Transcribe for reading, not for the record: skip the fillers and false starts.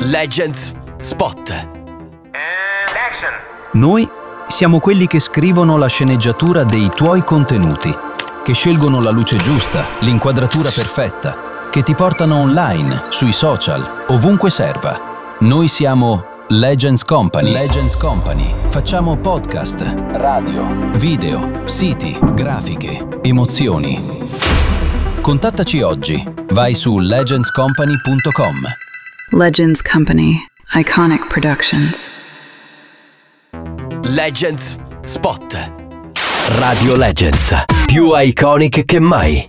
Legends Spot. Action. Noi siamo quelli che scrivono la sceneggiatura dei tuoi contenuti, che scelgono la luce giusta, l'inquadratura perfetta, che ti portano online, sui social, ovunque serva. Noi siamo Legends Company. Legends Company. Facciamo podcast, radio, video, siti, grafiche, emozioni. Contattaci oggi. Vai su legendscompany.com. Legends Company. Iconic Productions. Legends Spot. Radio Legends. Più iconic che mai.